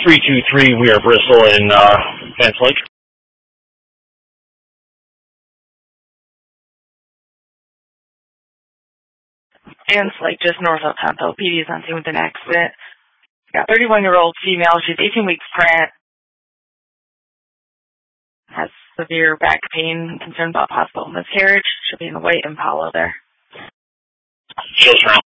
323, we are Bristol in Vance Lake. Vance Lake, just north of Tempo. PD is on scene with an accident. Got 31-year-old female. She's 18 weeks pregnant. Has severe back pain, concerned about possible miscarriage. She'll be in the white Impala there. Children